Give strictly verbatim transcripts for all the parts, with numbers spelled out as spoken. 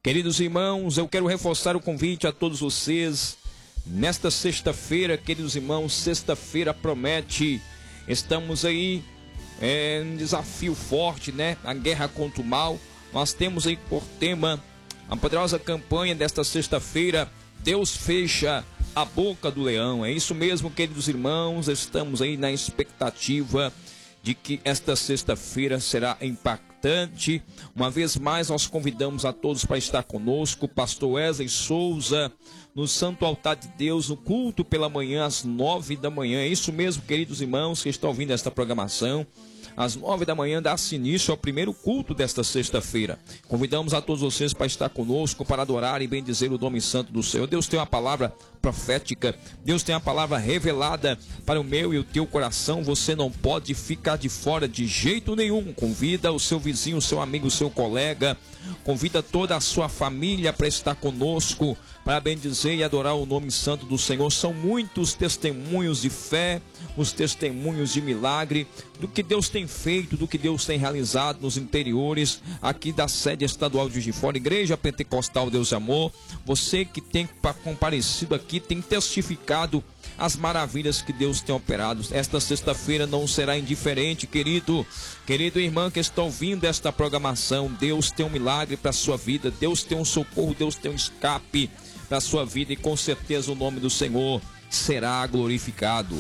Queridos irmãos, eu quero reforçar o convite a todos vocês. Nesta sexta-feira, queridos irmãos, sexta-feira promete. Estamos aí é, um desafio forte, né? A guerra contra o mal. Nós temos aí por tema a poderosa campanha desta sexta-feira. Deus fecha a boca do leão. É isso mesmo, queridos irmãos. Estamos aí na expectativa de que esta sexta-feira será impactante. Uma vez mais, nós convidamos a todos para estar conosco. Pastor Wesley Souza, no Santo Altar de Deus, no culto pela manhã, às nove da manhã. É isso mesmo, queridos irmãos que estão ouvindo esta programação. Às nove da manhã dá-se início ao primeiro culto desta sexta-feira. Convidamos a todos vocês para estar conosco, para adorar e bendizer o nome santo do Senhor. Deus tem uma palavra profética, Deus tem uma palavra revelada para o meu e o teu coração. Você não pode ficar de fora de jeito nenhum. Convida o seu vizinho, o seu amigo, o seu colega, convida toda a sua família para estar conosco, para bendizer e adorar o nome santo do Senhor. São muitos testemunhos de fé, os testemunhos de milagre, do que Deus tem feito, do que Deus tem realizado nos interiores aqui da sede estadual de Juiz de Fora, Igreja Pentecostal Deus e Amor. Você que tem comparecido aqui, tem testificado as maravilhas que Deus tem operado. Esta sexta-feira não será indiferente, querido, querido irmão que está ouvindo esta programação. Deus tem um milagre para a sua vida, Deus tem um socorro, Deus tem um escape para a sua vida, e com certeza o nome do Senhor será glorificado.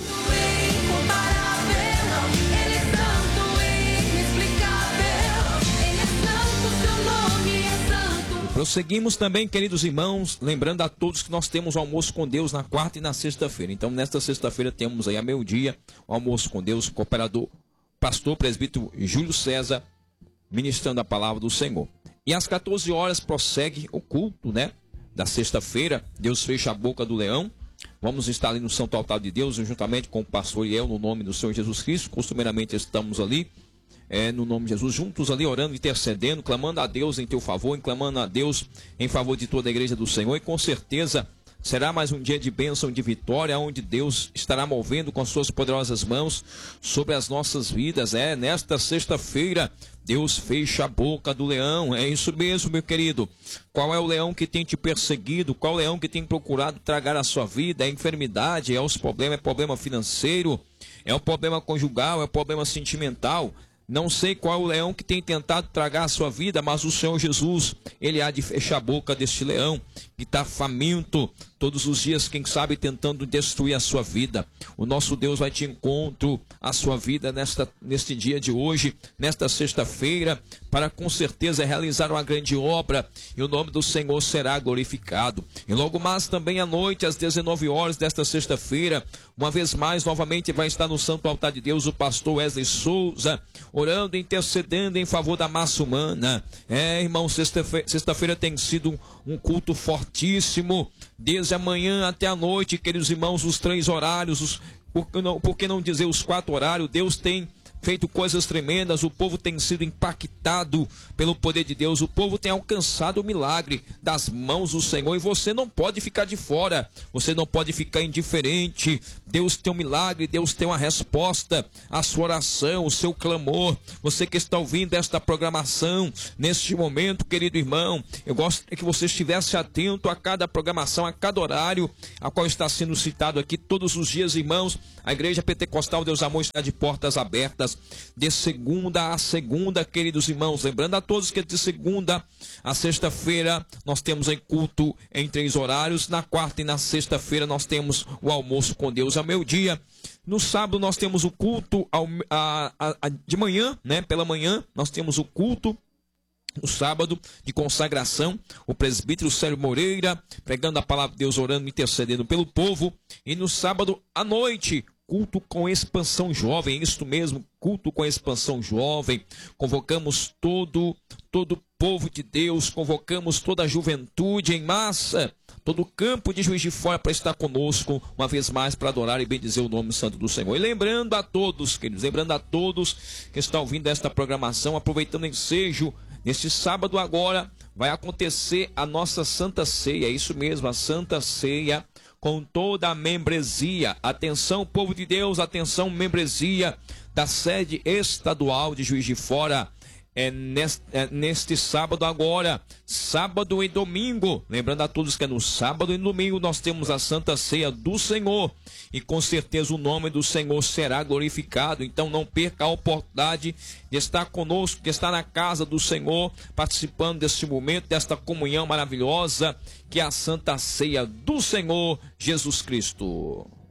Prosseguimos também, queridos irmãos, lembrando a todos que nós temos o almoço com Deus na quarta e na sexta-feira. Então, nesta sexta-feira temos aí a meio-dia o almoço com Deus, com o cooperador, pastor presbítero Júlio César, ministrando a palavra do Senhor. E às quatorze horas prossegue o culto, né, da sexta-feira. Deus fecha a boca do leão. Vamos estar ali no Santo Altar de Deus, juntamente com o pastor Iel, no nome do Senhor Jesus Cristo. Costumeiramente estamos ali, É, no nome de Jesus, juntos ali orando, intercedendo, clamando a Deus em teu favor, clamando a Deus em favor de toda a igreja do Senhor. E com certeza será mais um dia de bênção, de vitória, onde Deus estará movendo com as suas poderosas mãos sobre as nossas vidas. É, nesta sexta-feira, Deus fecha a boca do leão. É isso mesmo, meu querido. Qual é o leão que tem te perseguido? Qual leão que tem procurado tragar a sua vida? É a enfermidade, é os problemas, é problema financeiro, é o problema conjugal, é o problema sentimental. Não sei qual é o leão que tem tentado tragar a sua vida, mas o Senhor Jesus, Ele há de fechar a boca deste leão que está faminto todos os dias, quem sabe tentando destruir a sua vida. O nosso Deus vai te encontro a sua vida nesta, neste dia de hoje, nesta sexta-feira, para com certeza realizar uma grande obra, e o nome do Senhor será glorificado. E logo mais também à noite, às dezenove horas desta sexta-feira, uma vez mais, novamente vai estar no Santo Altar de Deus o pastor Wesley Souza, orando, intercedendo em favor da massa humana. É, irmão, sexta-feira, sexta-feira tem sido um culto fortíssimo, desde a manhã até a noite, queridos irmãos, os três horários, os, por, que não, por que não dizer os quatro horários? Deus tem feito coisas tremendas, o povo tem sido impactado pelo poder de Deus, o povo tem alcançado o milagre das mãos do Senhor, e você não pode ficar de fora, você não pode ficar indiferente. Deus tem um milagre, Deus tem uma resposta à sua oração, o seu clamor. Você que está ouvindo esta programação neste momento, querido irmão, eu gosto que você estivesse atento a cada programação, a cada horário a qual está sendo citado aqui todos os dias, irmãos. A Igreja Pentecostal Deus Amor está de portas abertas de segunda a segunda, queridos irmãos. Lembrando a todos que de segunda a sexta-feira nós temos em culto em três horários. Na quarta e na sexta-feira nós temos o almoço com Deus ao meio-dia. No sábado nós temos o culto ao, a, a, a, de manhã, né? Pela manhã nós temos o culto. No sábado de consagração, o presbítero Célio Moreira pregando a palavra de Deus, orando, intercedendo pelo povo. E no sábado à noite, culto com expansão jovem, isso mesmo, culto com expansão jovem. Convocamos todo, todo o povo de Deus, convocamos toda a juventude em massa, todo o campo de Juiz de Fora para estar conosco, uma vez mais, para adorar e bendizer o nome santo do Senhor. E lembrando a todos, queridos, lembrando a todos que estão ouvindo esta programação, aproveitando o ensejo, neste sábado agora vai acontecer a nossa Santa Ceia, é isso mesmo, a Santa Ceia com toda a membresia. Atenção, povo de Deus, atenção, membresia da sede estadual de Juiz de Fora. é neste, é neste sábado agora, sábado e domingo. Lembrando a todos que é no sábado e domingo nós temos a Santa Ceia do Senhor. E com certeza o nome do Senhor será glorificado. Então não perca a oportunidade de estar conosco, de estar na casa do Senhor, participando deste momento, desta comunhão maravilhosa, que é a Santa Ceia do Senhor Jesus Cristo.